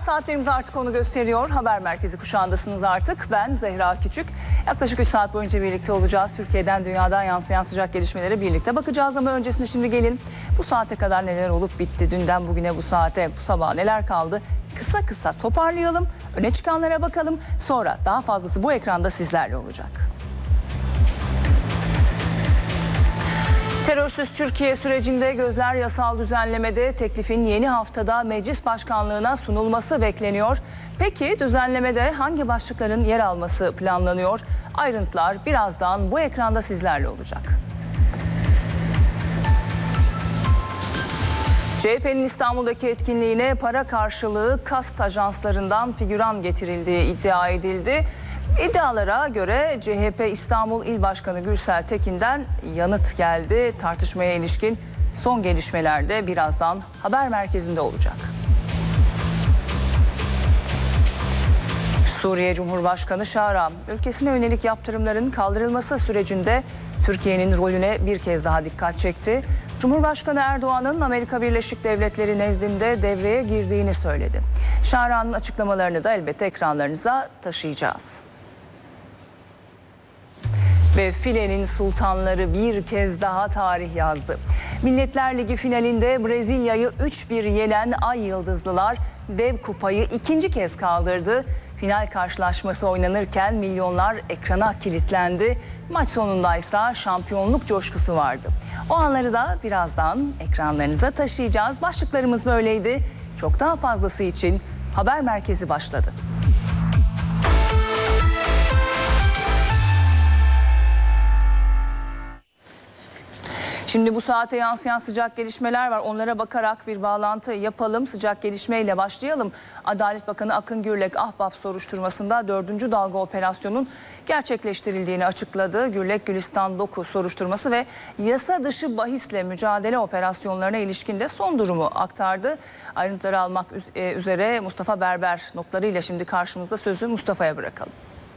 Saatlerimiz artık onu gösteriyor. Haber merkezi kuşağındasınız artık. Ben Zehra Küçük. Yaklaşık 3 saat boyunca birlikte olacağız. Türkiye'den, dünyadan yansıyan sıcak gelişmelere birlikte bakacağız. Ama öncesinde şimdi gelin bu saate kadar neler olup bitti. Dünden bugüne, bu saate, bu sabah neler kaldı. Kısa kısa toparlayalım. Öne çıkanlara bakalım. Sonra daha fazlası bu ekranda sizlerle olacak. Terörsüz Türkiye sürecinde gözler yasal düzenlemede. Teklifin yeni haftada meclis başkanlığına sunulması bekleniyor. Peki düzenlemede hangi başlıkların yer alması planlanıyor? Ayrıntılar birazdan bu ekranda sizlerle olacak. CHP'nin İstanbul'daki etkinliğine para karşılığı kast ajanslarından figüran getirildiği iddia edildi. İddialara göre CHP İstanbul İl Başkanı Gürsel Tekin'den yanıt geldi. Tartışmaya ilişkin son gelişmelerde birazdan haber merkezinde olacak. Suriye Cumhurbaşkanı Şara, ülkesine yönelik yaptırımların kaldırılması sürecinde Türkiye'nin rolüne bir kez daha dikkat çekti. Cumhurbaşkanı Erdoğan'ın Amerika Birleşik Devletleri nezdinde devreye girdiğini söyledi. Şara'nın açıklamalarını da elbette ekranlarınıza taşıyacağız. Ve filenin sultanları bir kez daha tarih yazdı. Milletler Ligi finalinde Brezilya'yı 3-1 yenen Ay Yıldızlılar dev kupayı ikinci kez kaldırdı. Final karşılaşması oynanırken milyonlar ekrana kilitlendi. Maç sonundaysa şampiyonluk coşkusu vardı. O anları da birazdan ekranlarınıza taşıyacağız. Başlıklarımız böyleydi. Çok daha fazlası için haber merkezi başladı. Şimdi bu saate yansıyan sıcak gelişmeler var. Onlara bakarak bir bağlantı yapalım. Sıcak gelişmeyle başlayalım. Adalet Bakanı Akın Gürlek Ahbap soruşturmasında 4. dalga operasyonun gerçekleştirildiğini açıkladı. Gürlek Gülistan 9 soruşturması ve yasa dışı bahisle mücadele operasyonlarına ilişkin de son durumu aktardı. Ayrıntıları almak üzere Mustafa Berber notlarıyla şimdi karşımızda, sözü Mustafa'ya bırakalım.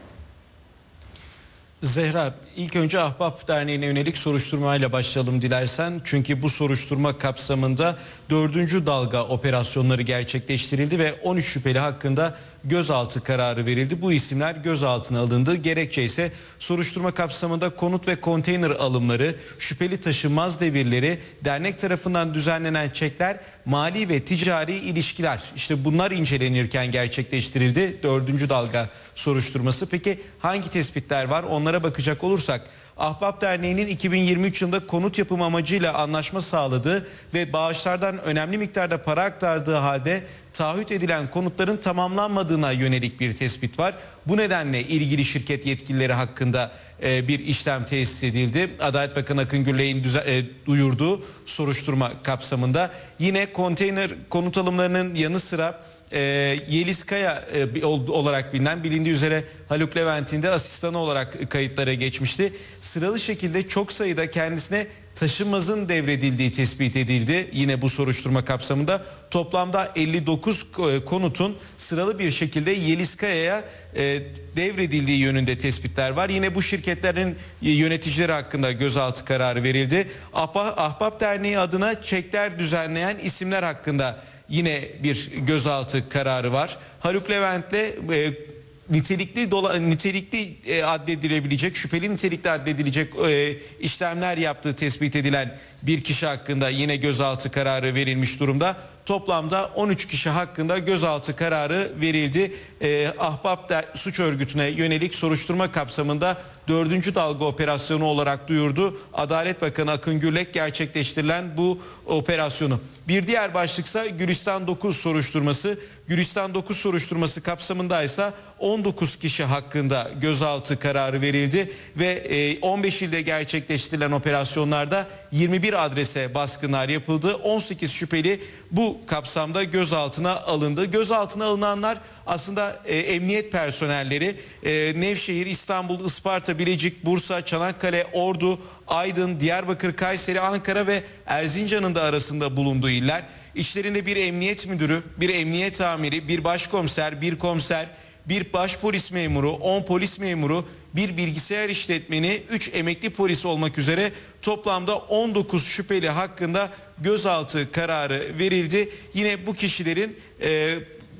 Zehra, ilk önce Ahbap Derneği'ne yönelik soruşturmayla başlayalım dilersen. Çünkü bu soruşturma kapsamında 4. dalga operasyonları gerçekleştirildi ve 13 şüpheli hakkında gözaltı kararı verildi. Bu isimler gözaltına alındı. Gerekçe ise soruşturma kapsamında konut ve konteyner alımları, şüpheli taşınmaz devirleri, dernek tarafından düzenlenen çekler, mali ve ticari ilişkiler. İşte bunlar incelenirken gerçekleştirildi 4. dalga soruşturması. Peki hangi tespitler var? Onlara bakacak olursak, Ahbap Derneği'nin 2023 yılında konut yapım amacıyla anlaşma sağladığı ve bağışlardan önemli miktarda para aktardığı halde taahhüt edilen konutların tamamlanmadığına yönelik bir tespit var. Bu nedenle ilgili şirket yetkilileri hakkında bir işlem tesis edildi. Adalet Bakanı Akın Gürlek'in duyurduğu soruşturma kapsamında yine konteyner konut alımlarının yanı sıra Yeliz Kaya olarak bilinen, bilindiği üzere Haluk Levent'in de asistanı olarak kayıtlara geçmişti. Sıralı şekilde çok sayıda kendisine taşınmazın devredildiği tespit edildi. Yine bu soruşturma kapsamında toplamda 59 konutun sıralı bir şekilde Yeliz Kaya'ya devredildiği yönünde tespitler var. Yine bu şirketlerin yöneticileri hakkında gözaltı kararı verildi. Ahbap Derneği adına çekler düzenleyen isimler hakkında yine bir gözaltı kararı var. Haluk Levent'le nitelikli addedilebilecek, şüpheli nitelikli addedilecek işlemler yaptığı tespit edilen bir kişi hakkında yine gözaltı kararı verilmiş durumda. Toplamda 13 kişi hakkında gözaltı kararı verildi. Ahbap suç örgütüne yönelik soruşturma kapsamında 4. dalga operasyonu olarak duyurdu Adalet Bakanı Akın Gürlek gerçekleştirilen bu operasyonu. Bir diğer başlıksa Gülistan 9 soruşturması. Gülistan 9 soruşturması kapsamında ise 19 kişi hakkında gözaltı kararı verildi ve 15 ilde gerçekleştirilen operasyonlarda 21 adrese baskınlar yapıldı. 18 şüpheli bu kapsamda gözaltına alındı. Gözaltına alınanlar aslında emniyet personelleri. Nevşehir, İstanbul, Isparta, Bilecik, Bursa, Çanakkale, Ordu, Aydın, Diyarbakır, Kayseri, Ankara ve Erzincan'ın da arasında bulunduğu iller. İçlerinde bir emniyet müdürü, bir emniyet amiri, bir başkomiser, bir komiser, bir başpolis memuru, 10 polis memuru, bir bilgisayar işletmeni, 3 emekli polis olmak üzere toplamda 19 şüpheli hakkında gözaltı kararı verildi. Yine bu kişilerin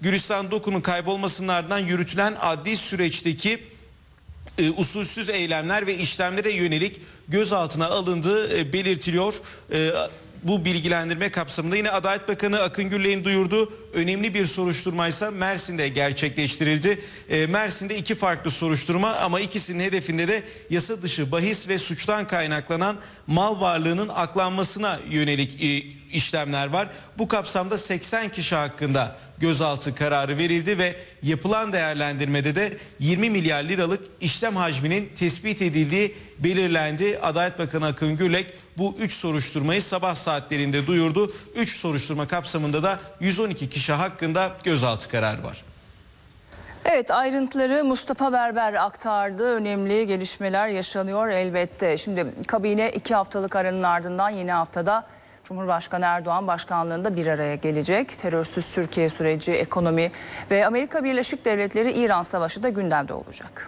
Gülistan Doku'nun kaybolmasının ardından yürütülen adli süreçteki usulsüz eylemler ve işlemlere yönelik gözaltına alındığı belirtiliyor. Bu bilgilendirme kapsamında yine Adalet Bakanı Akın Gürlek'in duyurduğu önemli bir soruşturma ise Mersin'de gerçekleştirildi. Mersin'de 2 farklı soruşturma ama ikisinin hedefinde de yasa dışı bahis ve suçtan kaynaklanan mal varlığının aklanmasına yönelik işlemler var. Bu kapsamda 80 kişi hakkında gözaltı kararı verildi ve yapılan değerlendirmede de 20 milyar liralık işlem hacminin tespit edildiği belirlendi. Adalet Bakanı Akın Gürlek bu 3 soruşturmayı sabah saatlerinde duyurdu. 3 soruşturma kapsamında da 112 kişi hakkında gözaltı kararı var. Evet, ayrıntıları Mustafa Berber aktardı. Önemli gelişmeler yaşanıyor elbette. Şimdi kabine 2 haftalık aranın ardından yeni haftada Cumhurbaşkanı Erdoğan başkanlığında bir araya gelecek. Terörsüz Türkiye süreci, ekonomi ve Amerika Birleşik Devletleri İran savaşı da gündemde olacak.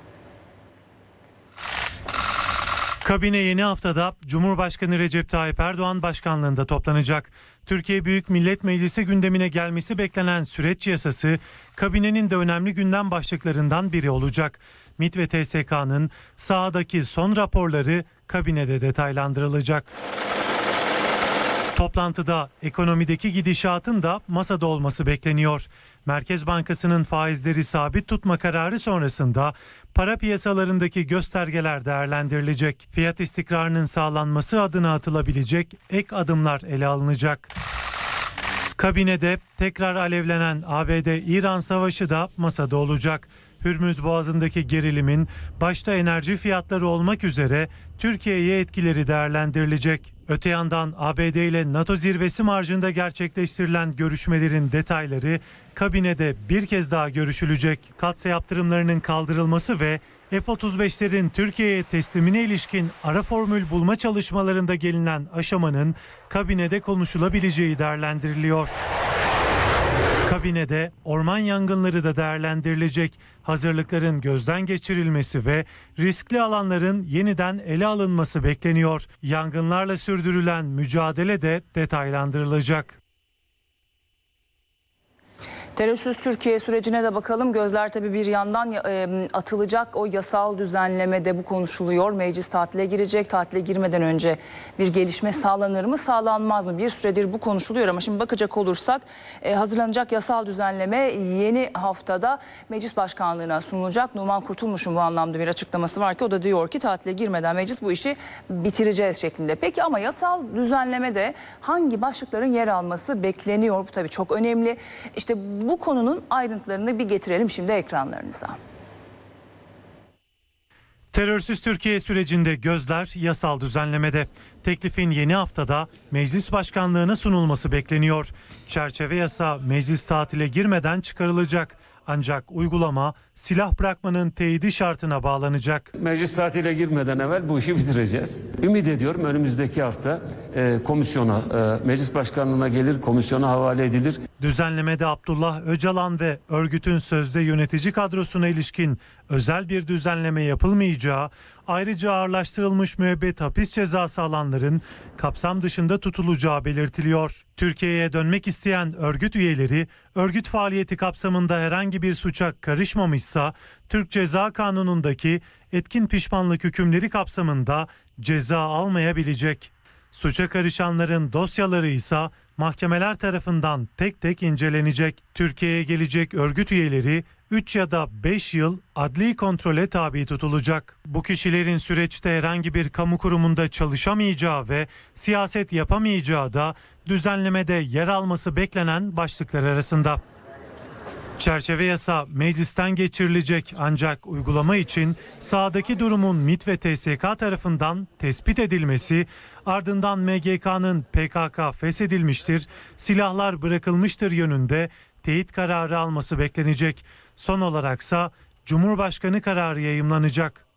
Kabine yeni haftada Cumhurbaşkanı Recep Tayyip Erdoğan başkanlığında toplanacak. Türkiye Büyük Millet Meclisi gündemine gelmesi beklenen süreç yasası kabinenin de önemli gündem başlıklarından biri olacak. MİT ve TSK'nın sahadaki son raporları kabinede detaylandırılacak. Toplantıda ekonomideki gidişatın da masada olması bekleniyor. Merkez Bankası'nın faizleri sabit tutma kararı sonrasında para piyasalarındaki göstergeler değerlendirilecek. Fiyat istikrarının sağlanması adına atılabilecek ek adımlar ele alınacak. Kabinede tekrar alevlenen ABD-İran savaşı da masada olacak. Hürmüz Boğazı'ndaki gerilimin başta enerji fiyatları olmak üzere Türkiye'ye etkileri değerlendirilecek. Öte yandan ABD ile NATO zirvesi marjında gerçekleştirilen görüşmelerin detayları kabinede bir kez daha görüşülecek. Katsa yaptırımlarının kaldırılması ve F-35'lerin Türkiye'ye teslimine ilişkin ara formül bulma çalışmalarında gelinen aşamanın kabinede konuşulabileceği değerlendiriliyor. Kabinede orman yangınları da değerlendirilecek. Hazırlıkların gözden geçirilmesi ve riskli alanların yeniden ele alınması bekleniyor. Yangınlarla sürdürülen mücadele de detaylandırılacak. Terörsüz Türkiye sürecine de bakalım. Gözler tabii bir yandan atılacak o yasal düzenlemede bu konuşuluyor. Meclis tatile girecek. Tatile girmeden önce bir gelişme sağlanır mı, sağlanmaz mı? Bir süredir bu konuşuluyor ama şimdi bakacak olursak hazırlanacak yasal düzenleme yeni haftada Meclis Başkanlığı'na sunulacak. Numan Kurtulmuş'un bu anlamda bir açıklaması var ki o da diyor ki tatile girmeden meclis bu işi bitireceğiz şeklinde. Peki ama yasal düzenlemede hangi başlıkların yer alması bekleniyor? Bu tabii çok önemli. İşte bu konunun ayrıntılarını bir getirelim şimdi ekranlarınıza. Terörsüz Türkiye sürecinde gözler yasal düzenlemede. Teklifin yeni haftada meclis başkanlığına sunulması bekleniyor. Çerçeve yasa meclis tatile girmeden çıkarılacak. Ancak uygulama silah bırakmanın teyidi şartına bağlanacak. Meclis tatile girmeden evvel bu işi bitireceğiz. Ümit ediyorum önümüzdeki hafta komisyona, meclis başkanlığına gelir, komisyona havale edilir. Düzenlemede Abdullah Öcalan ve örgütün sözde yönetici kadrosuna ilişkin özel bir düzenleme yapılmayacağı, ayrıca ağırlaştırılmış müebbet hapis cezası alanların kapsam dışında tutulacağı belirtiliyor. Türkiye'ye dönmek isteyen örgüt üyeleri, örgüt faaliyeti kapsamında herhangi bir suça karışmamışsa, Türk Ceza Kanunu'ndaki etkin pişmanlık hükümleri kapsamında ceza almayabilecek. Suça karışanların dosyaları ise mahkemeler tarafından tek tek incelenecek. Türkiye'ye gelecek örgüt üyeleri 3 ya da 5 yıl adli kontrole tabi tutulacak. Bu kişilerin süreçte herhangi bir kamu kurumunda çalışamayacağı ve siyaset yapamayacağı da düzenlemede yer alması beklenen başlıklar arasında. Çerçeve yasa meclisten geçirilecek ancak uygulama için sahadaki durumun MİT ve TSK tarafından tespit edilmesi, ardından MGK'nın PKK feshedilmiştir, silahlar bırakılmıştır yönünde teyit kararı alması beklenecek. Son olaraksa Cumhurbaşkanı kararı yayımlanacak.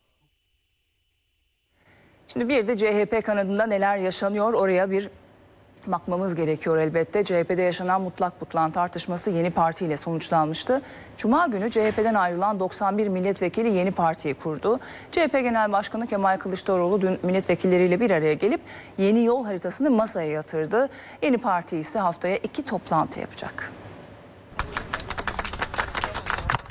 Şimdi bir de CHP kanadında neler yaşanıyor oraya bir bakmamız gerekiyor elbette. CHP'de yaşanan mutlak butlan tartışması Yeni Parti ile sonuçlanmıştı. Cuma günü CHP'den ayrılan 91 milletvekili Yeni Parti'yi kurdu. CHP Genel Başkanı Kemal Kılıçdaroğlu dün milletvekilleriyle bir araya gelip yeni yol haritasını masaya yatırdı. Yeni Parti ise haftaya 2 toplantı yapacak.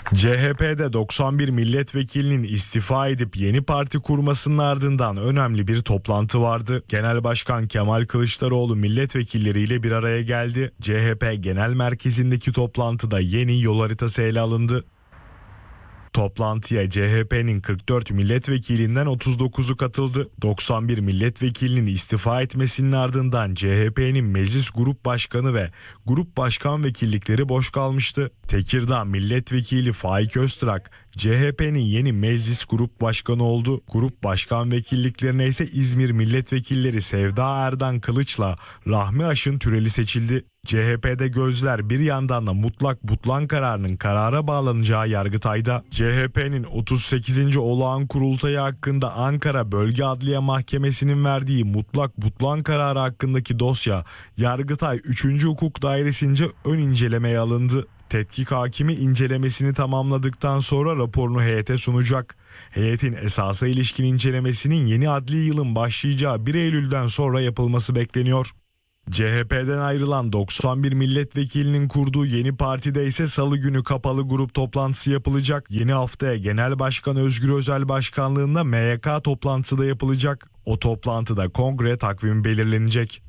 CHP'de 91 milletvekilinin istifa edip yeni parti kurmasının ardından önemli bir toplantı vardı. Genel Başkan Kemal Kılıçdaroğlu milletvekilleriyle bir araya geldi. CHP Genel Merkezi'ndeki toplantıda yeni yol haritası ele alındı. Toplantıya CHP'nin 44 milletvekilinden 39'u katıldı. 91 milletvekilinin istifa etmesinin ardından CHP'nin meclis grup başkanı ve grup başkan vekillikleri boş kalmıştı. Tekirdağ milletvekili Faik Öztrak, CHP'nin yeni meclis grup başkanı oldu. Grup başkan vekilliklerine ise İzmir milletvekilleri Sevda Erdan Kılıç'la Rahmi Aşın Türeli seçildi. CHP'de gözler bir yandan da mutlak butlan kararının karara bağlanacağı Yargıtay'da. CHP'nin 38. olağan kurultayı hakkında Ankara Bölge Adliye Mahkemesi'nin verdiği mutlak butlan kararı hakkındaki dosya Yargıtay 3. Hukuk Dairesi'nce ön incelemeye alındı. Tetkik hakimi incelemesini tamamladıktan sonra raporunu heyete sunacak. Heyetin esasa ilişkin incelemesinin yeni adli yılın başlayacağı 1 Eylül'den sonra yapılması bekleniyor. CHP'den ayrılan 91 milletvekilinin kurduğu yeni partide ise salı günü kapalı grup toplantısı yapılacak. Yeni haftaya Genel Başkan Özgür Özel başkanlığında MYK toplantısı da yapılacak. O toplantıda kongre takvimi belirlenecek.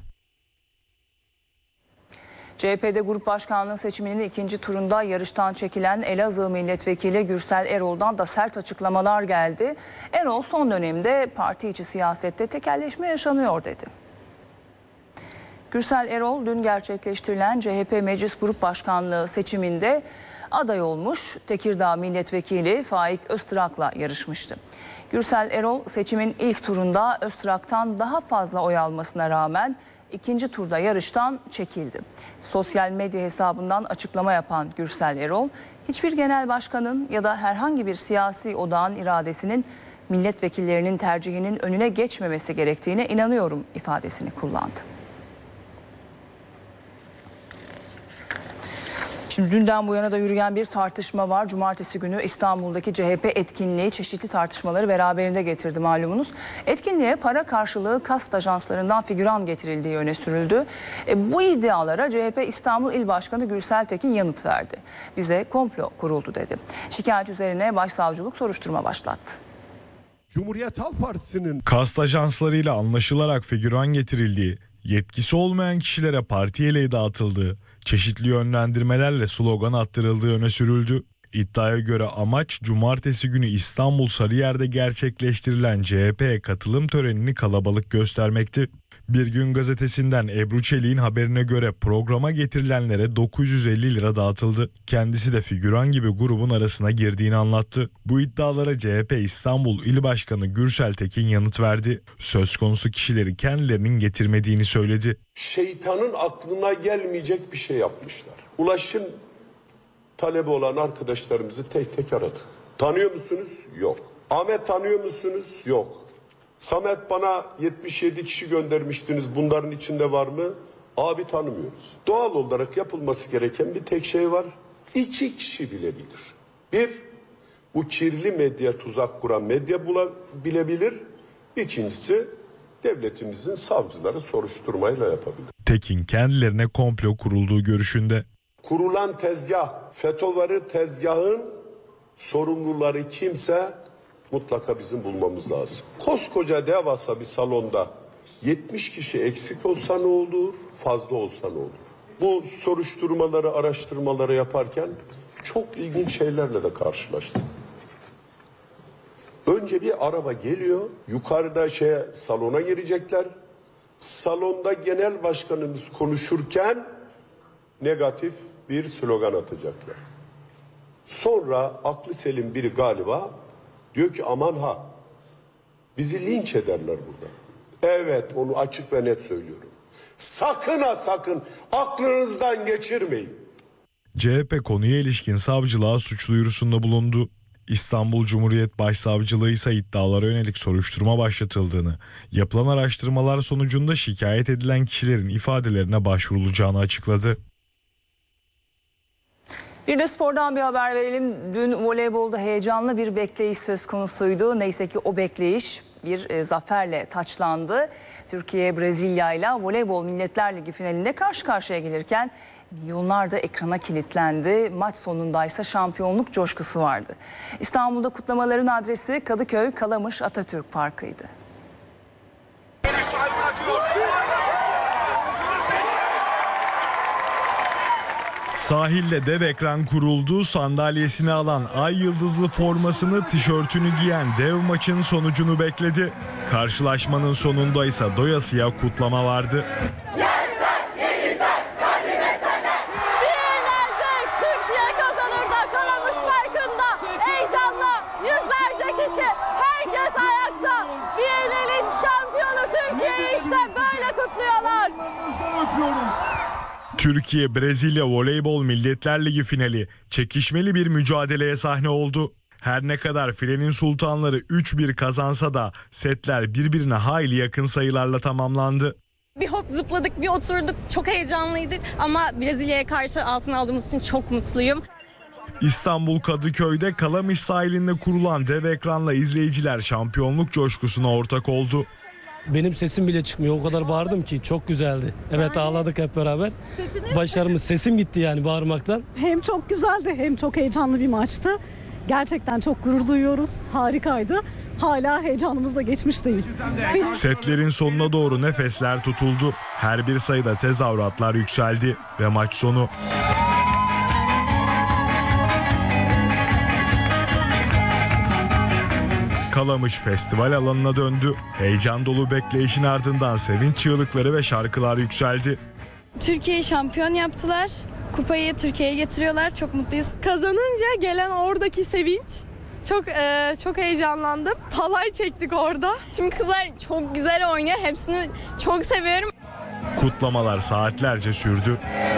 CHP'de grup başkanlığı seçiminin ikinci turunda yarıştan çekilen Elazığ milletvekili Gürsel Erol'dan da sert açıklamalar geldi. Erol son dönemde parti içi siyasette tekelleşme yaşanıyor dedi. Gürsel Erol dün gerçekleştirilen CHP Meclis Grup Başkanlığı seçiminde aday olmuş Tekirdağ milletvekili Faik Öztrak'la yarışmıştı. Gürsel Erol seçimin ilk turunda Öztrak'tan daha fazla oy almasına rağmen ikinci turda yarıştan çekildi. Sosyal medya hesabından açıklama yapan Gürsel Erol, hiçbir genel başkanın ya da herhangi bir siyasi odağın iradesinin milletvekillerinin tercihinin önüne geçmemesi gerektiğine inanıyorum ifadesini kullandı. Şimdi dünden bu yana da yürüyen bir tartışma var. Cumartesi günü İstanbul'daki CHP etkinliği çeşitli tartışmaları beraberinde getirdi malumunuz. Etkinliğe para karşılığı kast ajanslarından figüran getirildiği öne sürüldü. Bu iddialara CHP İstanbul İl Başkanı Gürsel Tekin yanıt verdi. Bize komplo kuruldu dedi. Şikayet üzerine Başsavcılık soruşturma başlattı. Cumhuriyet Halk Partisi'nin kast ajanslarıyla anlaşılarak figüran getirildiği, yetkisi olmayan kişilere parti eleği dağıtıldığı, çeşitli yönlendirmelerle slogan attırıldığı öne sürüldü. İddiaya göre amaç cumartesi günü İstanbul Sarıyer'de gerçekleştirilen CHP'ye katılım törenini kalabalık göstermekti. Bir Gün Gazetesi'nden Ebru Çelik'in haberine göre programa getirilenlere 950 lira dağıtıldı. Kendisi de figüran gibi grubun arasına girdiğini anlattı. Bu iddialara CHP İstanbul İl Başkanı Gürsel Tekin yanıt verdi. Söz konusu kişileri kendilerinin getirmediğini söyledi. Şeytanın aklına gelmeyecek bir şey yapmışlar. Ulaşım talebi olan arkadaşlarımızı tek tek aradı. Tanıyor musunuz? Yok. Ahmet tanıyor musunuz? Yok. Samet bana 77 kişi göndermiştiniz. Bunların içinde var mı? Abi tanımıyoruz. Doğal olarak yapılması gereken bir tek şey var. 2 kişi bilebilir. Bir, bu kirli medya tuzak kuran medya bilebilir. İkincisi, devletimizin savcıları soruşturmayla yapabilir. Tekin kendilerine komplo kurulduğu görüşünde. Kurulan tezgah, FETÖ'leri tezgahın sorumluları kimse mutlaka bizim bulmamız lazım. Koskoca devasa bir salonda 70 kişi eksik olsa ne olur, fazla olsa ne olur? Bu soruşturmaları, araştırmaları yaparken çok ilginç şeylerle de karşılaştık. Önce bir araba geliyor, yukarıda salona girecekler. Salonda genel başkanımız konuşurken negatif bir slogan atacaklar. Sonra aklı selim biri galiba diyor ki aman ha bizi linç ederler burada. Evet, onu açık ve net söylüyorum. Sakın ha sakın aklınızdan geçirmeyin. CHP konuya ilişkin savcılığa suç duyurusunda bulundu. İstanbul Cumhuriyet Başsavcılığı ise iddialara yönelik soruşturma başlatıldığını, yapılan araştırmalar sonucunda şikayet edilen kişilerin ifadelerine başvurulacağını açıkladı. Bir de spordan bir haber verelim. Dün voleybolda heyecanlı bir bekleyiş söz konusuydu. Neyse ki o bekleyiş bir zaferle taçlandı. Türkiye Brezilya ile Voleybol Milletler Ligi finalinde karşı karşıya gelirken Milyonlar da ekrana kilitlendi. Maç sonundaysa şampiyonluk coşkusu vardı. İstanbul'da kutlamaların adresi Kadıköy Kalamış Atatürk Parkı'ydı. Sahilde dev ekran kuruldu, sandalyesini alan ay yıldızlı formasını, tişörtünü giyen dev maçın sonucunu bekledi. Karşılaşmanın sonunda ise doyasıya kutlama vardı. Türkiye kazanır da Kalamış Parkı'nda heyecanla yüzlerce kişi, herkes ayakta. Bienal'in şampiyonu Türkiye'yi işte böyle kutluyorlar. Türkiye-Brezilya Voleybol Milletler Ligi finali çekişmeli bir mücadeleye sahne oldu. Her ne kadar filenin sultanları 3-1 kazansa da setler birbirine hayli yakın sayılarla tamamlandı. Bir hop zıpladık, bir oturduk. Çok heyecanlıydık ama Brezilya'ya karşı altın aldığımız için çok mutluyum. İstanbul Kadıköy'de Kalamış sahilinde kurulan dev ekranla izleyiciler şampiyonluk coşkusuna ortak oldu. Benim sesim bile çıkmıyor. O kadar bağırdım ki çok güzeldi. Evet, ağladık hep beraber. Başarımız, sesim gitti yani bağırmaktan. Hem çok güzeldi hem çok heyecanlı bir maçtı. Gerçekten çok gurur duyuyoruz. Harikaydı. Hala heyecanımız da geçmiş değil. Setlerin sonuna doğru nefesler tutuldu. Her bir sayıda tezahüratlar yükseldi ve maç sonu. Kalamış festival alanına döndü. Heyecan dolu bekleyişin ardından sevinç çığlıkları ve şarkılar yükseldi. Türkiye'yi şampiyon yaptılar. Kupayı Türkiye'ye getiriyorlar. Çok mutluyuz. Kazanınca gelen oradaki sevinç çok heyecanlandım. Halay çektik orada. Şimdi kızlar çok güzel oynuyor. Hepsini çok seviyorum. Kutlamalar saatlerce sürdü.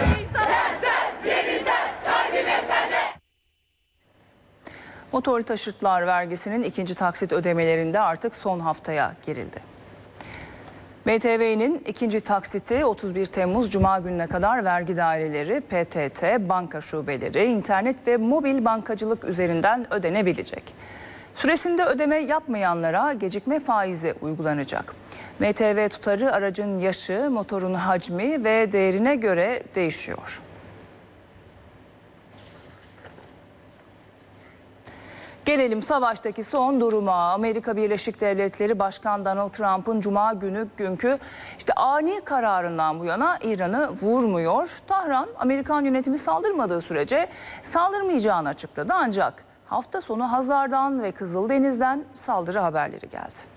Motorlu taşıtlar vergisinin ikinci taksit ödemelerinde artık son haftaya girildi. BTV'nin ikinci taksiti 31 Temmuz Cuma gününe kadar vergi daireleri, PTT, banka şubeleri, internet ve mobil bankacılık üzerinden ödenebilecek. Süresinde ödeme yapmayanlara gecikme faizi uygulanacak. MTV tutarı aracın yaşı, motorun hacmi ve değerine göre değişiyor. Gelelim savaştaki son duruma. Amerika Birleşik Devletleri Başkan Donald Trump'ın Cuma günkü ani kararından bu yana İran'ı vurmuyor. Tahran, Amerikan yönetimi saldırmadığı sürece saldırmayacağını açıkladı. Ancak hafta sonu Hazar'dan ve Kızıldeniz'den saldırı haberleri geldi.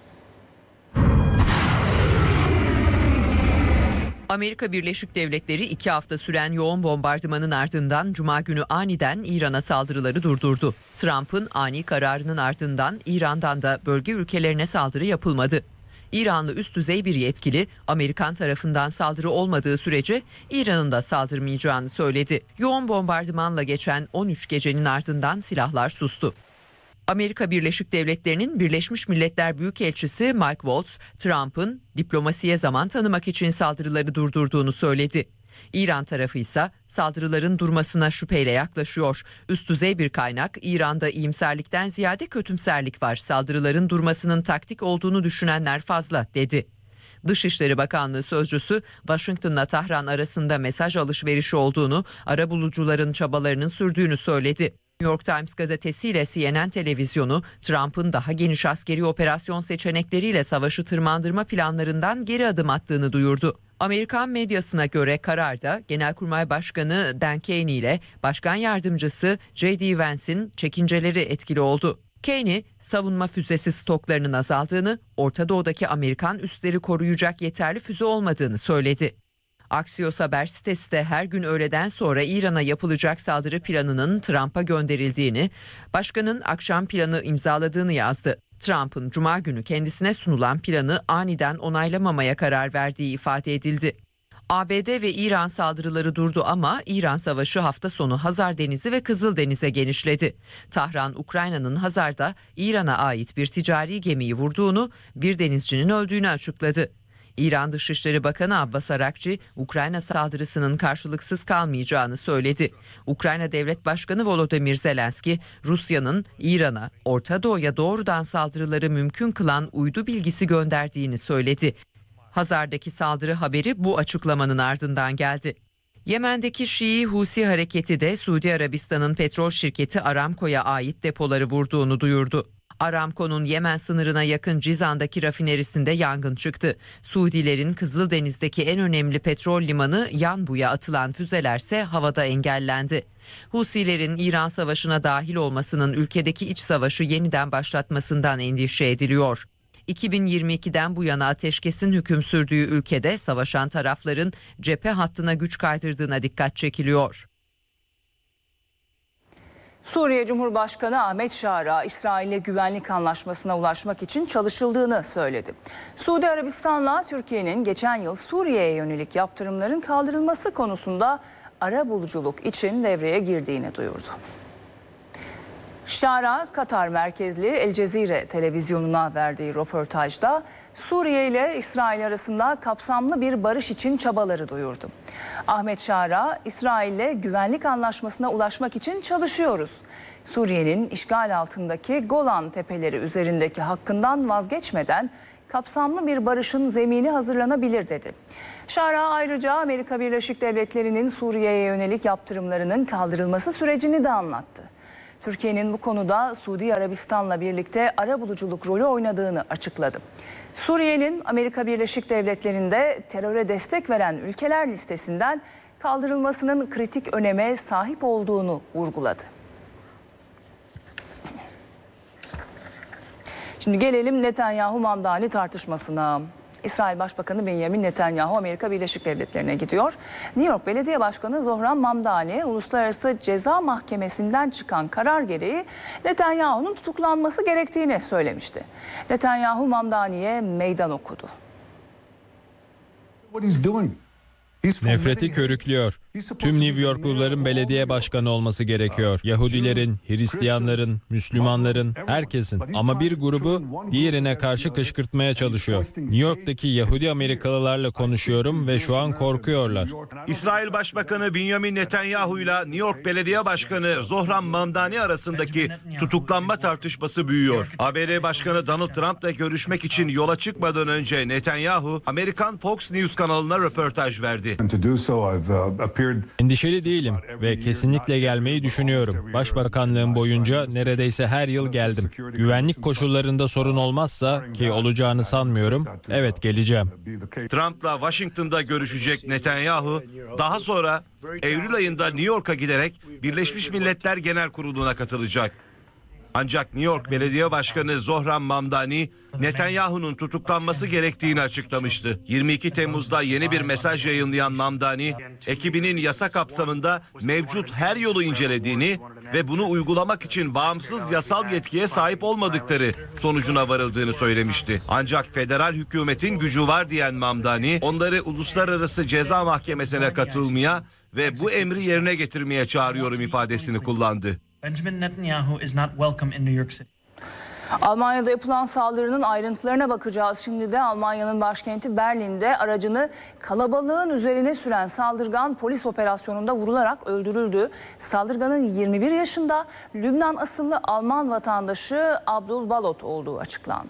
Amerika Birleşik Devletleri 2 hafta süren yoğun bombardımanın ardından Cuma günü aniden İran'a saldırıları durdurdu. Trump'ın ani kararının ardından İran'dan da bölge ülkelerine saldırı yapılmadı. İranlı üst düzey bir yetkili Amerikan tarafından saldırı olmadığı sürece İran'ın da saldırmayacağını söyledi. Yoğun bombardımanla geçen 13 gecenin ardından silahlar sustu. Amerika Birleşik Devletleri'nin Birleşmiş Milletler Büyükelçisi Mike Waltz, Trump'ın diplomasiye zaman tanımak için saldırıları durdurduğunu söyledi. İran tarafı ise saldırıların durmasına şüpheyle yaklaşıyor. Üst düzey bir kaynak, İran'da iyimserlikten ziyade kötümserlik var. Saldırıların durmasının taktik olduğunu düşünenler fazla, dedi. Dışişleri Bakanlığı sözcüsü, Washington'la Tahran arasında mesaj alışverişi olduğunu, arabulucuların çabalarının sürdüğünü söyledi. New York Times gazetesiyle CNN televizyonu, Trump'ın daha geniş askeri operasyon seçenekleriyle savaşı tırmandırma planlarından geri adım attığını duyurdu. Amerikan medyasına göre kararda Genelkurmay Başkanı Dan Kenney ile Başkan Yardımcısı J.D. Vance'in çekinceleri etkili oldu. Kenney, savunma füzesi stoklarının azaldığını, Orta Doğu'daki Amerikan üsleri koruyacak yeterli füze olmadığını söyledi. Axios haber sitesi de her gün öğleden sonra İran'a yapılacak saldırı planının Trump'a gönderildiğini, başkanın akşam planı imzaladığını yazdı. Trump'ın Cuma günü kendisine sunulan planı aniden onaylamamaya karar verdiği ifade edildi. ABD ve İran saldırıları durdu ama İran savaşı hafta sonu Hazar Denizi ve Kızıldeniz'e genişledi. Tahran, Ukrayna'nın Hazar'da İran'a ait bir ticari gemiyi vurduğunu, bir denizcinin öldüğünü açıkladı. İran Dışişleri Bakanı Abbas Arakçi, Ukrayna saldırısının karşılıksız kalmayacağını söyledi. Ukrayna Devlet Başkanı Volodymyr Zelenski, Rusya'nın İran'a, Orta Doğu'ya doğrudan saldırıları mümkün kılan uydu bilgisi gönderdiğini söyledi. Hazar'daki saldırı haberi bu açıklamanın ardından geldi. Yemen'deki Şii Husi hareketi de Suudi Arabistan'ın petrol şirketi Aramco'ya ait depoları vurduğunu duyurdu. Aramco'nun Yemen sınırına yakın Cizan'daki rafinerisinde yangın çıktı. Suudilerin Kızıldeniz'deki en önemli petrol limanı Yanbu'ya atılan füzelerse havada engellendi. Husilerin İran Savaşı'na dahil olmasının ülkedeki iç savaşı yeniden başlatmasından endişe ediliyor. 2022'den bu yana ateşkesin hüküm sürdüğü ülkede savaşan tarafların cephe hattına güç kaydırdığına dikkat çekiliyor. Suriye Cumhurbaşkanı Ahmet Şara, İsrail'le güvenlik anlaşmasına ulaşmak için çalışıldığını söyledi. Suudi Arabistan'la Türkiye'nin geçen yıl Suriye'ye yönelik yaptırımların kaldırılması konusunda arabuluculuk için devreye girdiğini duyurdu. Şara, Katar merkezli El Cezire televizyonuna verdiği röportajda Suriye ile İsrail arasında kapsamlı bir barış için çabaları duyurdu. Ahmet Şara, İsrail'le güvenlik anlaşmasına ulaşmak için çalışıyoruz. Suriye'nin işgal altındaki Golan Tepeleri üzerindeki hakkından vazgeçmeden kapsamlı bir barışın zemini hazırlanabilir dedi. Şara ayrıca Amerika Birleşik Devletleri'nin Suriye'ye yönelik yaptırımlarının kaldırılması sürecini de anlattı. Türkiye'nin bu konuda Suudi Arabistan'la birlikte arabuluculuk rolü oynadığını açıkladı. Suriye'nin Amerika Birleşik Devletleri'nde teröre destek veren ülkeler listesinden kaldırılmasının kritik öneme sahip olduğunu vurguladı. Şimdi gelelim Netanyahu-Mamdani tartışmasına. İsrail Başbakanı Benjamin Netanyahu Amerika Birleşik Devletleri'ne gidiyor. New York Belediye Başkanı Zohran Mamdani, Uluslararası Ceza Mahkemesi'nden çıkan karar gereği Netanyahu'nun tutuklanması gerektiğini söylemişti. Netanyahu Mamdani'ye meydan okudu. Nefreti körüklüyor. Tüm New Yorkluların belediye başkanı olması gerekiyor. Yahudilerin, Hristiyanların, Müslümanların, herkesin. Ama bir grubu diğerine karşı kışkırtmaya çalışıyor. New York'taki Yahudi Amerikalılarla konuşuyorum ve şu an korkuyorlar. İsrail Başbakanı Benjamin Netanyahu ile New York Belediye Başkanı Zohran Mamdani arasındaki tutuklanma tartışması büyüyor. ABD Başkanı Donald Trump'la görüşmek için yola çıkmadan önce Netanyahu, Amerikan Fox News kanalına röportaj verdi. Endişeli değilim ve kesinlikle gelmeyi düşünüyorum. Başbakanlığım boyunca neredeyse her yıl geldim. Güvenlik koşullarında sorun olmazsa, ki olacağını sanmıyorum, evet geleceğim. Trump'la Washington'da görüşecek Netanyahu, daha sonra Eylül ayında New York'a giderek Birleşmiş Milletler Genel Kurulu'na katılacak. Ancak New York Belediye Başkanı Zohran Mamdani, Netanyahu'nun tutuklanması gerektiğini açıklamıştı. 22 Temmuz'da yeni bir mesaj yayınlayan Mamdani, ekibinin yasa kapsamında mevcut her yolu incelediğini ve bunu uygulamak için bağımsız yasal yetkiye sahip olmadıkları sonucuna varıldığını söylemişti. Ancak federal hükümetin gücü var diyen Mamdani, onları Uluslararası Ceza Mahkemesi'ne katılmaya ve bu emri yerine getirmeye çağırıyorum ifadesini kullandı. Benjamin Netanyahu is not welcome in New York City. Almanya'da yapılan saldırının ayrıntılarına bakacağız. Şimdi de Almanya'nın başkenti Berlin'de aracını kalabalığın üzerine süren saldırgan polis operasyonunda vurularak öldürüldü. Saldırganın 21 yaşında Lübnan asıllı Alman vatandaşı Abdul Balot olduğu açıklandı.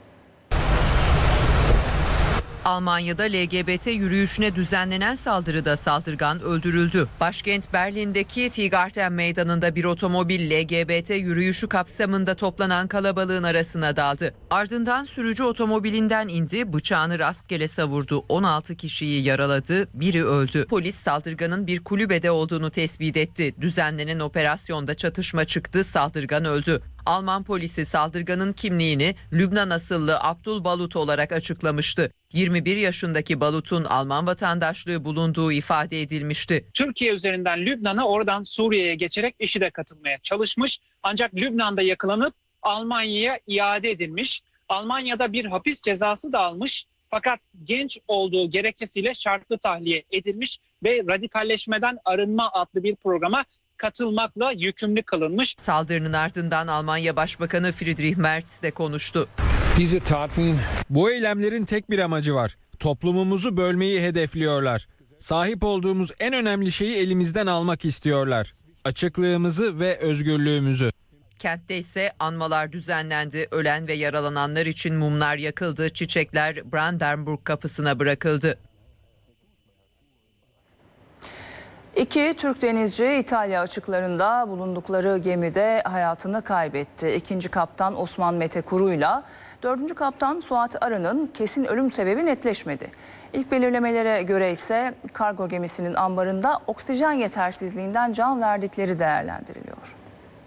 Almanya'da LGBT yürüyüşüne düzenlenen saldırıda saldırgan öldürüldü. Başkent Berlin'deki Tiergarten Meydanı'nda bir otomobil LGBT yürüyüşü kapsamında toplanan kalabalığın arasına daldı. Ardından sürücü otomobilinden indi, bıçağını rastgele savurdu. 16 kişiyi yaraladı, biri öldü. Polis saldırganın bir kulübede olduğunu tespit etti. Düzenlenen operasyonda çatışma çıktı, saldırgan öldü. Alman polisi saldırganın kimliğini Lübnan asıllı Abdul Balut olarak açıklamıştı. 21 yaşındaki Balut'un Alman vatandaşlığı bulunduğu ifade edilmişti. Türkiye üzerinden Lübnan'a, oradan Suriye'ye geçerek IŞİD'e katılmaya çalışmış. Ancak Lübnan'da yakalanıp Almanya'ya iade edilmiş. Almanya'da bir hapis cezası da almış. Fakat genç olduğu gerekçesiyle şartlı tahliye edilmiş ve radikalleşmeden arınma adlı bir programa katılmakla yükümlü kılınmış. Saldırının ardından Almanya Başbakanı Friedrich Merz de konuştu. Bu eylemlerin tek bir amacı var. Toplumumuzu bölmeyi hedefliyorlar. Sahip olduğumuz en önemli şeyi elimizden almak istiyorlar. Açıklığımızı ve özgürlüğümüzü. Kentte ise anmalar düzenlendi. Ölen ve yaralananlar için mumlar yakıldı. Çiçekler Brandenburg kapısına bırakıldı. İki Türk denizci İtalya açıklarında bulundukları gemide hayatını kaybetti. İkinci kaptan Osman Mete Kuru'yla dördüncü kaptan Suat Arı'nın kesin ölüm sebebi netleşmedi. İlk belirlemelere göre ise kargo gemisinin ambarında oksijen yetersizliğinden can verdikleri değerlendiriliyor.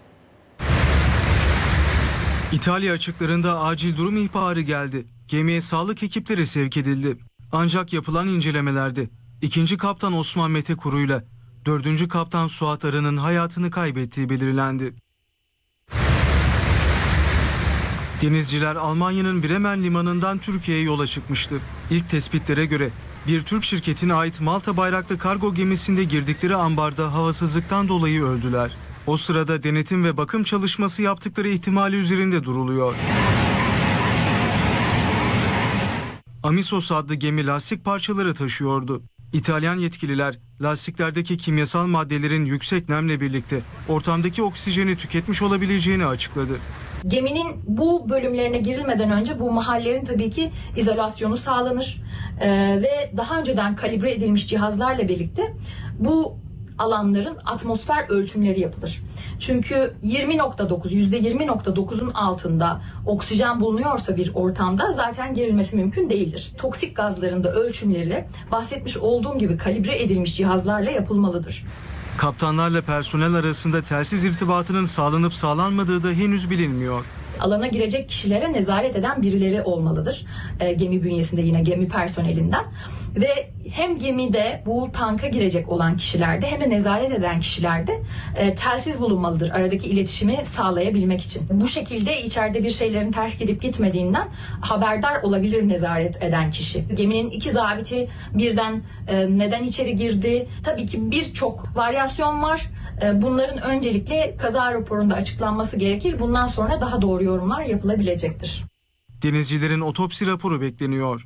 İtalya açıklarında acil durum ihbarı geldi. Gemiye sağlık ekipleri sevk edildi. Ancak yapılan incelemelerde ikinci kaptan Osman Mete Kuru'yla dördüncü kaptan Suat Arı'nın hayatını kaybettiği belirlendi. Denizciler Almanya'nın Bremen limanından Türkiye'ye yola çıkmıştı. İlk tespitlere göre bir Türk şirketine ait Malta bayraklı kargo gemisinde girdikleri ambarda havasızlıktan dolayı öldüler. O sırada denetim ve bakım çalışması yaptıkları ihtimali üzerinde duruluyor. Amisos adlı gemi lastik parçaları taşıyordu. İtalyan yetkililer lastiklerdeki kimyasal maddelerin yüksek nemle birlikte ortamdaki oksijeni tüketmiş olabileceğini açıkladı. Geminin bu bölümlerine girilmeden önce bu mahallerin tabii ki izolasyonu sağlanır ve daha önceden kalibre edilmiş cihazlarla birlikte bu alanların atmosfer ölçümleri yapılır. Çünkü %20.9'un altında oksijen bulunuyorsa bir ortamda zaten girilmesi mümkün değildir. Toksik gazların da ölçümleri bahsetmiş olduğum gibi kalibre edilmiş cihazlarla yapılmalıdır. Kaptanlarla personel arasında telsiz irtibatının sağlanıp sağlanmadığı da henüz bilinmiyor. Alana girecek kişilere nezaret eden birileri olmalıdır. Gemi bünyesinde yine gemi personelinden. Ve hem gemide bu tanka girecek olan kişilerde hem de nezaret eden kişilerde telsiz bulunmalıdır aradaki iletişimi sağlayabilmek için. Bu şekilde içeride bir şeylerin ters gidip gitmediğinden haberdar olabilir nezaret eden kişi. Geminin iki zabiti birden neden içeri girdi? Tabii ki birçok varyasyon var. Bunların öncelikle kaza raporunda açıklanması gerekir. Bundan sonra daha doğru yorumlar yapılabilecektir. Denizcilerin otopsi raporu bekleniyor.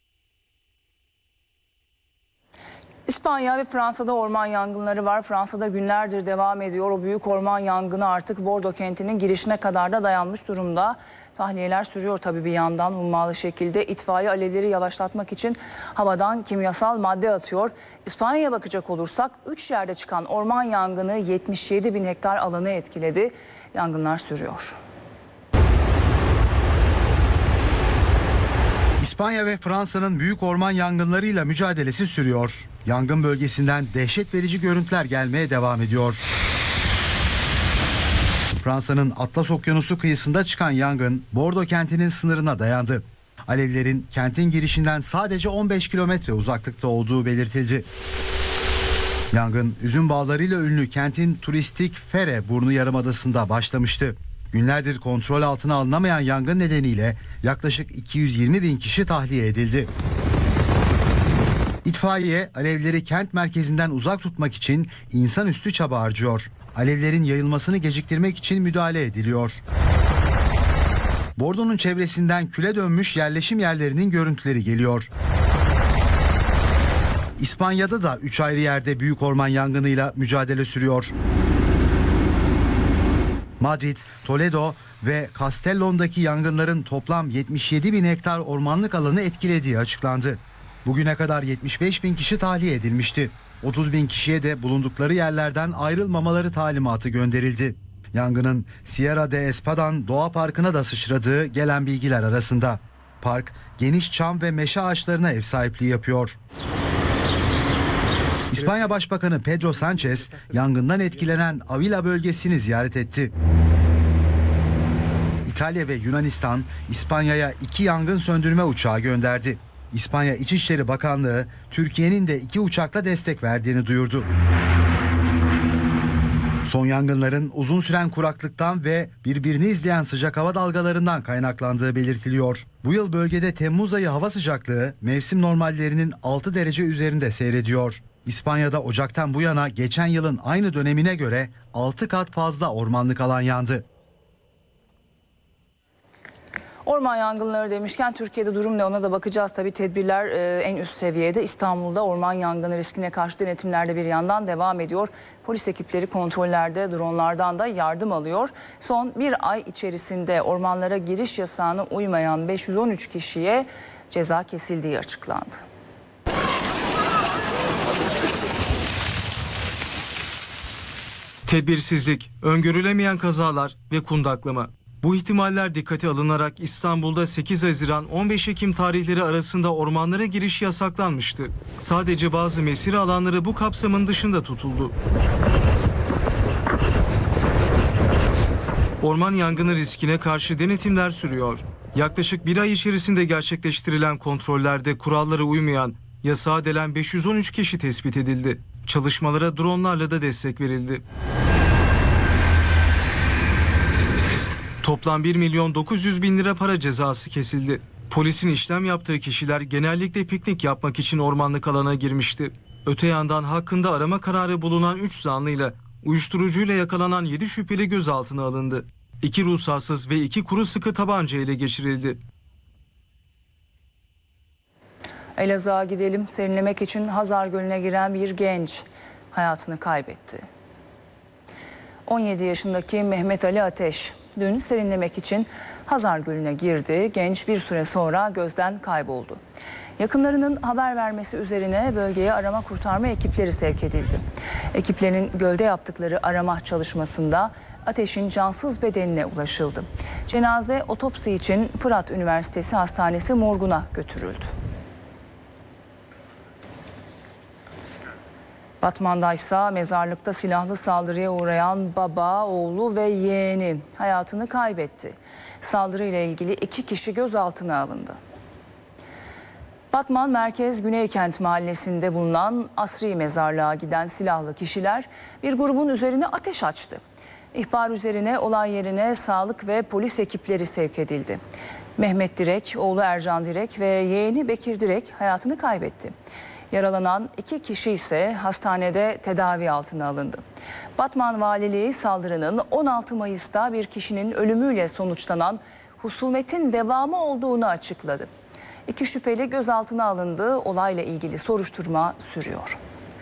İspanya ve Fransa'da orman yangınları var. Fransa'da günlerdir devam ediyor. O büyük orman yangını artık Bordeaux kentinin girişine kadar da dayanmış durumda. Tahliyeler sürüyor tabii bir yandan hummalı şekilde. İtfaiye alevleri yavaşlatmak için havadan kimyasal madde atıyor. İspanya'ya bakacak olursak 3 yerde çıkan orman yangını 77 bin hektar alanı etkiledi. Yangınlar sürüyor. İspanya ve Fransa'nın büyük orman yangınlarıyla mücadelesi sürüyor. Yangın bölgesinden dehşet verici görüntüler gelmeye devam ediyor. Fransa'nın Atlas Okyanusu kıyısında çıkan yangın Bordeaux kentinin sınırına dayandı. Alevlerin kentin girişinden sadece 15 kilometre uzaklıkta olduğu belirtildi. Yangın üzüm bağlarıyla ünlü kentin turistik Fere Burnu Yarımadası'nda başlamıştı. Günlerdir kontrol altına alınamayan yangın nedeniyle yaklaşık 220 bin kişi tahliye edildi. İtfaiye alevleri kent merkezinden uzak tutmak için insanüstü çaba harcıyor. Alevlerin yayılmasını geciktirmek için müdahale ediliyor. Bordeaux'un çevresinden küle dönmüş yerleşim yerlerinin görüntüleri geliyor. İspanya'da da 3 ayrı yerde büyük orman yangınıyla mücadele sürüyor. Madrid, Toledo ve Castellón'daki yangınların toplam 77 bin hektar ormanlık alanı etkilediği açıklandı. Bugüne kadar 75 bin kişi tahliye edilmişti. 30 bin kişiye de bulundukları yerlerden ayrılmamaları talimatı gönderildi. Yangının Sierra de Espadan Doğa Parkı'na da sıçradığı gelen bilgiler arasında. Park, geniş çam ve meşe ağaçlarına ev sahipliği yapıyor. İspanya Başbakanı Pedro Sánchez, yangından etkilenen Avila bölgesini ziyaret etti. İtalya ve Yunanistan, İspanya'ya 2 yangın söndürme uçağı gönderdi. İspanya İçişleri Bakanlığı, Türkiye'nin de 2 uçakla destek verdiğini duyurdu. Son yangınların uzun süren kuraklıktan ve birbirini izleyen sıcak hava dalgalarından kaynaklandığı belirtiliyor. Bu yıl bölgede Temmuz ayı hava sıcaklığı mevsim normallerinin 6 derece üzerinde seyrediyor. İspanya'da Ocak'tan bu yana geçen yılın aynı dönemine göre 6 kat fazla ormanlık alan yandı. Orman yangınları demişken Türkiye'de durum ne, ona da bakacağız. Tabii tedbirler en üst seviyede. İstanbul'da orman yangını riskine karşı denetimlerde bir yandan devam ediyor. Polis ekipleri kontrollerde dronlardan da yardım alıyor. Son bir ay içerisinde ormanlara giriş yasağına uymayan 513 kişiye ceza kesildiği açıklandı. Tedbirsizlik, öngörülemeyen kazalar ve kundaklama. Bu ihtimaller dikkate alınarak İstanbul'da 8 Haziran 15 Ekim tarihleri arasında ormanlara giriş yasaklanmıştı. Sadece bazı mesire alanları bu kapsamın dışında tutuldu. Orman yangını riskine karşı denetimler sürüyor. Yaklaşık bir ay içerisinde gerçekleştirilen kontrollerde kurallara uymayan, yasağa delen 513 kişi tespit edildi. Çalışmalara dronlarla da destek verildi. Toplam 1.900.000 lira para cezası kesildi. Polisin işlem yaptığı kişiler genellikle piknik yapmak için ormanlık alana girmişti. Öte yandan hakkında arama kararı bulunan 3 zanlıyla uyuşturucuyla yakalanan 7 şüpheli gözaltına alındı. 2 ruhsatsız ve 2 kuru sıkı tabanca ele geçirildi. Elazığ'a gidelim. Serinlemek için Hazar Gölü'ne giren bir genç hayatını kaybetti. 17 yaşındaki Mehmet Ali Ateş dün serinlemek için Hazar Gölü'ne girdi. Genç bir süre sonra gözden kayboldu. Yakınlarının haber vermesi üzerine bölgeye arama kurtarma ekipleri sevk edildi. Ekiplerin gölde yaptıkları arama çalışmasında Ateş'in cansız bedenine ulaşıldı. Cenaze otopsi için Fırat Üniversitesi Hastanesi morguna götürüldü. Batman'daysa mezarlıkta silahlı saldırıya uğrayan baba, oğlu ve yeğeni hayatını kaybetti. Saldırıyla ilgili 2 kişi gözaltına alındı. Batman Merkez Güneykent Mahallesi'nde bulunan Asri Mezarlığa giden silahlı kişiler bir grubun üzerine ateş açtı. İhbar üzerine olay yerine sağlık ve polis ekipleri sevk edildi. Mehmet Direk, oğlu Ercan Direk ve yeğeni Bekir Direk hayatını kaybetti. Yaralanan 2 kişi ise hastanede tedavi altına alındı. Batman Valiliği saldırının 16 Mayıs'ta bir kişinin ölümüyle sonuçlanan husumetin devamı olduğunu açıkladı. 2 şüpheli gözaltına alındı. Olayla ilgili soruşturma sürüyor.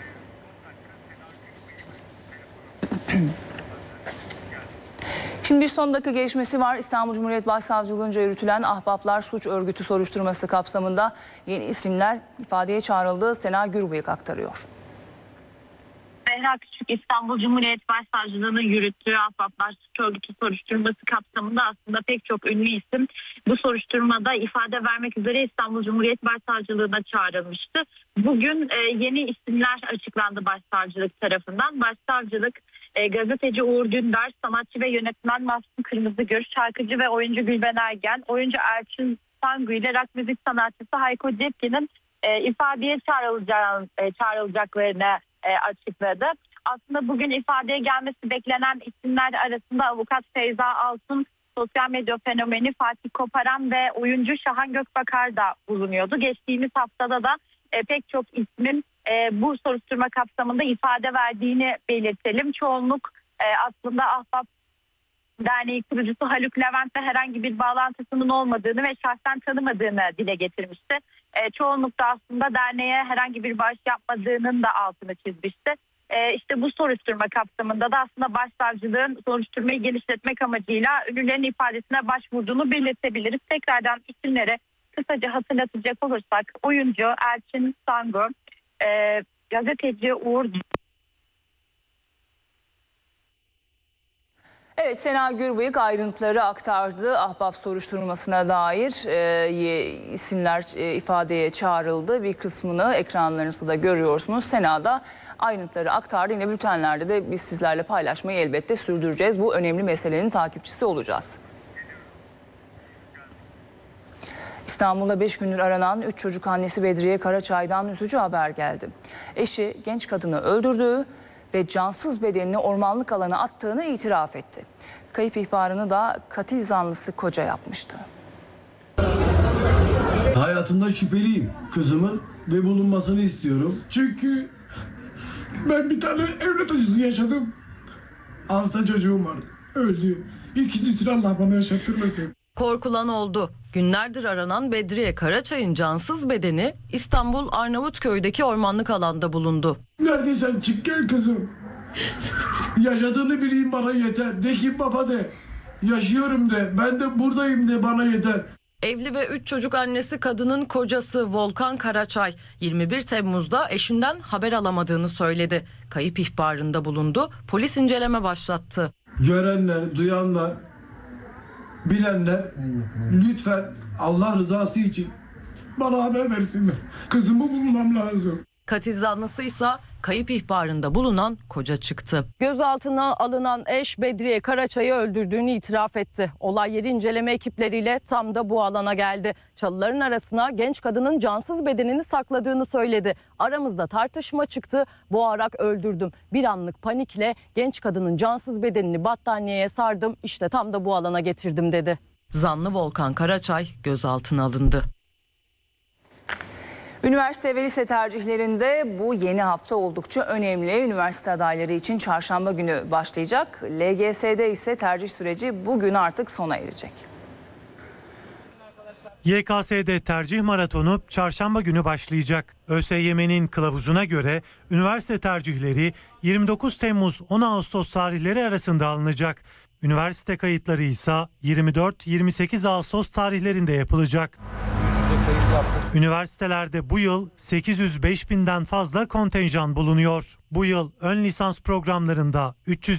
Şimdi bir son dakika gelişmesi var. İstanbul Cumhuriyet Başsavcılığınca yürütülen Ahbaplar Suç Örgütü soruşturması kapsamında yeni isimler ifadeye çağrıldı. Sena Gürbüyük aktarıyor. Zehra Küçük İstanbul Cumhuriyet Başsavcılığı'nın yürüttüğü Ahbaplar Suç Örgütü soruşturması kapsamında aslında pek çok ünlü isim bu soruşturmada ifade vermek üzere İstanbul Cumhuriyet Başsavcılığı'na çağrılmıştı. Bugün yeni isimler açıklandı başsavcılık tarafından. Başsavcılık gazeteci Uğur Dündar, sanatçı ve yönetmen Mahsun Kırmızıgül, şarkıcı ve oyuncu Gülben Ergen, oyuncu Erçin Sangu ile rock müzik sanatçısı Hayko Cepkin'in ifadeye çağrılacaklarını açıkladı. Aslında bugün ifadeye gelmesi beklenen isimler arasında avukat Feyza Altun, sosyal medya fenomeni Fatih Koparan ve oyuncu Şahan Gökbakar da bulunuyordu. Geçtiğimiz haftada da pek çok ismin bu soruşturma kapsamında ifade verdiğini belirtelim. Çoğunluk aslında Ahbap Derneği kurucusu Haluk Levent'le herhangi bir bağlantısının olmadığını ve şahsen tanımadığını dile getirmişti. Çoğunluk da aslında derneğe herhangi bir bağış yapmadığının da altını çizmişti. İşte bu soruşturma kapsamında da aslında başsavcılığın soruşturmayı genişletmek amacıyla ünlülerin ifadesine başvurduğunu belirtebiliriz. Tekrardan isimleri kısaca hatırlatacak olursak oyuncu Erçin Sangu, gazeteci Uğur. Evet, Sena Gürbüyük ayrıntıları aktardı. Ahbap soruşturmasına dair isimler ifadeye çağrıldı. Bir kısmını ekranlarınızda da görüyorsunuz. Sena da ayrıntıları aktardı. Yine bültenlerde de biz sizlerle paylaşmayı elbette sürdüreceğiz. Bu önemli meselenin takipçisi olacağız. İstanbul'da 5 gündür aranan 3 çocuk annesi Bedriye Karaçay'dan üzücü haber geldi. Eşi genç kadını öldürdüğü ve cansız bedenini ormanlık alana attığını itiraf etti. Kayıp ihbarını da katil zanlısı koca yapmıştı. Hayatında şüpheliyim kızımın ve bulunmasını istiyorum. Çünkü ben bir tane evlat acısı yaşadım. Hasta çocuğum var, öldü. İkincisini Allah bana yaşattırmasın. Korkulan oldu. Günlerdir aranan Bedriye Karaçay'ın cansız bedeni İstanbul Arnavutköy'deki ormanlık alanda bulundu. Neredeysen çık gel kızım. Yaşadığını bileyim, bana yeter. De ki baba de. Yaşıyorum de. Ben de buradayım de, bana yeter. Evli ve 3 çocuk annesi kadının kocası Volkan Karaçay 21 Temmuz'da eşinden haber alamadığını söyledi. Kayıp ihbarında bulundu, polis inceleme başlattı. Görenler, duyanlar, bilenler lütfen Allah rızası için bana haber versinler. Kızımı bulmam lazım. Katil zanlısıysa kayıp ihbarında bulunan koca çıktı. Gözaltına alınan eş Bedriye Karaçay'ı öldürdüğünü itiraf etti. Olay yeri inceleme ekipleriyle tam da bu alana geldi. Çalıların arasına genç kadının cansız bedenini sakladığını söyledi. Aramızda tartışma çıktı. Boğarak öldürdüm. Bir anlık panikle genç kadının cansız bedenini battaniyeye sardım. İşte tam da bu alana getirdim dedi. Zanlı Volkan Karaçay gözaltına alındı. Üniversite ve lise tercihlerinde bu yeni hafta oldukça önemli. Üniversite adayları için çarşamba günü başlayacak. LGS'de ise tercih süreci bugün artık sona erecek. YKS'de tercih maratonu çarşamba günü başlayacak. ÖSYM'nin kılavuzuna göre üniversite tercihleri 29 Temmuz-10 Ağustos tarihleri arasında alınacak. Üniversite kayıtları ise 24-28 Ağustos tarihlerinde yapılacak. Üniversitelerde bu yıl 805 binden fazla kontenjan bulunuyor. Bu yıl ön lisans programlarında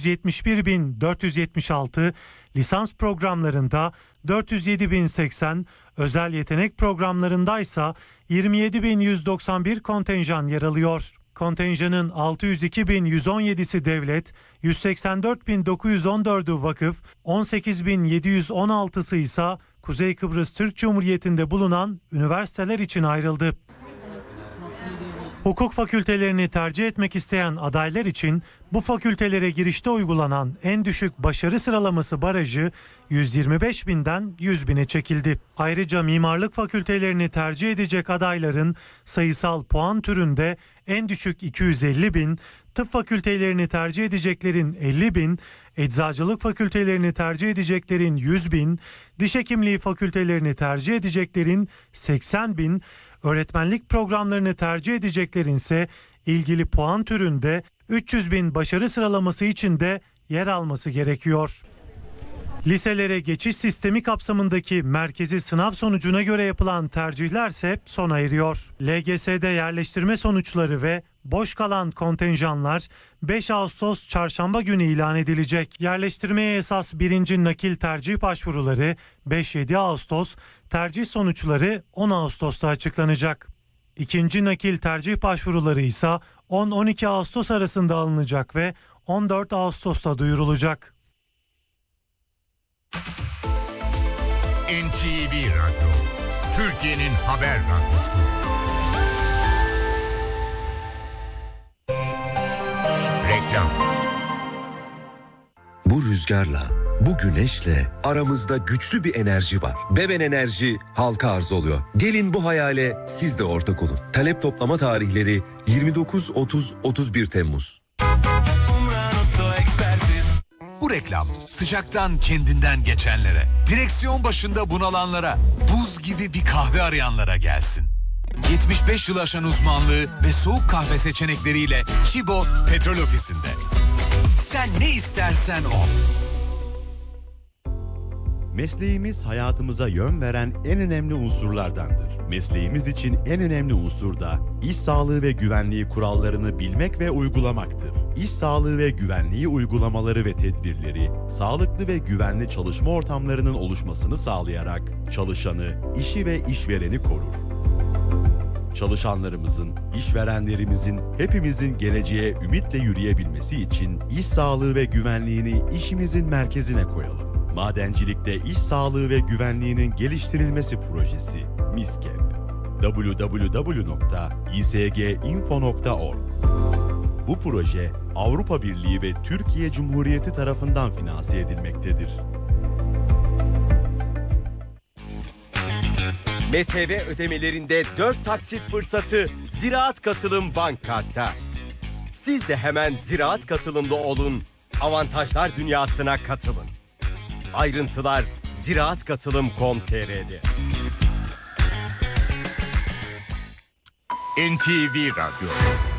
371.476, lisans programlarında 407.080, özel yetenek programlarında ise 27.191 kontenjan yer alıyor. Kontenjanın 602.117'si devlet, 184.914'ü vakıf, 18.716'sı ise Kuzey Kıbrıs Türk Cumhuriyeti'nde bulunan üniversiteler için ayrıldı. Hukuk fakültelerini tercih etmek isteyen adaylar için bu fakültelere girişte uygulanan en düşük başarı sıralaması barajı 125 binden 100 bine çekildi. Ayrıca mimarlık fakültelerini tercih edecek adayların sayısal puan türünde en düşük 250 bin, tıp fakültelerini tercih edeceklerin 50 bin, eczacılık fakültelerini tercih edeceklerin 100 bin, diş hekimliği fakültelerini tercih edeceklerin 80 bin, öğretmenlik programlarını tercih edeceklerin ise ilgili puan türünde 300 bin başarı sıralaması için de yer alması gerekiyor. Liselere geçiş sistemi kapsamındaki merkezi sınav sonucuna göre yapılan tercihlerse sona eriyor. LGS'de yerleştirme sonuçları ve boş kalan kontenjanlar 5 Ağustos çarşamba günü ilan edilecek. Yerleştirmeye esas birinci nakil tercih başvuruları 5-7 Ağustos, tercih sonuçları 10 Ağustos'ta açıklanacak. İkinci nakil tercih başvuruları ise 10-12 Ağustos arasında alınacak ve 14 Ağustos'ta duyurulacak. NTV Radyo, Türkiye'nin haber radyosu. Reklam. Bu rüzgarla, bu güneşle aramızda güçlü bir enerji var. Beben Enerji halka arz oluyor. Gelin bu hayale siz de ortak olun. Talep toplama tarihleri 29-30-31 Temmuz. Bu reklam sıcaktan kendinden geçenlere, direksiyon başında bunalanlara, buz gibi bir kahve arayanlara gelsin. 75 yıl aşan uzmanlığı ve soğuk kahve seçenekleriyle Chibo Petrol Ofisi'nde. Sen ne istersen o. Mesleğimiz hayatımıza yön veren en önemli unsurlardandır. Mesleğimiz için en önemli unsur da iş sağlığı ve güvenliği kurallarını bilmek ve uygulamaktır. İş sağlığı ve güvenliği uygulamaları ve tedbirleri, sağlıklı ve güvenli çalışma ortamlarının oluşmasını sağlayarak çalışanı, işi ve işvereni korur. Çalışanlarımızın, işverenlerimizin, hepimizin geleceğe ümitle yürüyebilmesi için iş sağlığı ve güvenliğini işimizin merkezine koyalım. Madencilikte iş sağlığı ve güvenliğinin geliştirilmesi projesi MİSKEP. www.isginfo.org. Bu proje Avrupa Birliği ve Türkiye Cumhuriyeti tarafından finanse edilmektedir. MTV ödemelerinde 4 taksit fırsatı Ziraat Katılım Bank Kart'ta. Siz de hemen Ziraat Katılım'da olun, avantajlar dünyasına katılın. Ayrıntılar ziraatkatılım.com.tr'de. NTV Radyo.